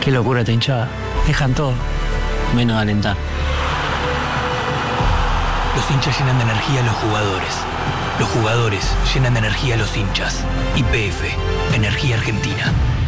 Qué locura esta hinchada. Dejan todo. Menos alentar. Los hinchas llenan de energía a los jugadores. Los jugadores llenan de energía a los hinchas. YPF, Energía Argentina.